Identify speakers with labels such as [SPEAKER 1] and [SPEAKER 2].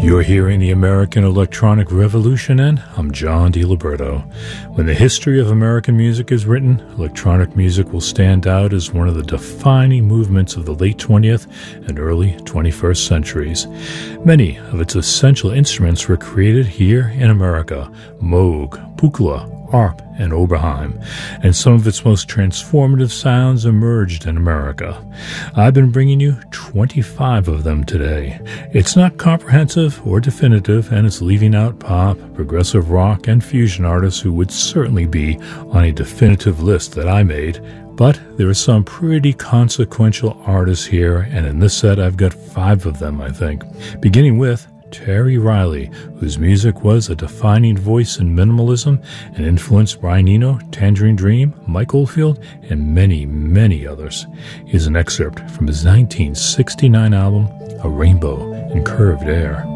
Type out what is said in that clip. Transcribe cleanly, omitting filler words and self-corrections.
[SPEAKER 1] You're hearing the American Electronic Revolution, and I'm John DiLiberto. When the history of American music is written, electronic music will stand out as one of the defining movements of the late 20th and early 21st centuries. Many of its essential instruments were created here in America: Moog, Buchla, Arp, and Oberheim, and some of its most transformative sounds emerged in America. I've been bringing you 25 of them today. It's not comprehensive or definitive, and it's leaving out pop, progressive rock, and fusion artists who would certainly be on a definitive list that I made, but there are some pretty consequential artists here, and in this set I've got 5 of them, I think, beginning with Terry Riley, whose music was a defining voice in minimalism and influenced Brian Eno, Tangerine Dream, Mike Oldfield, and many, many others. Here's an excerpt from his 1969 album, A Rainbow in Curved Air.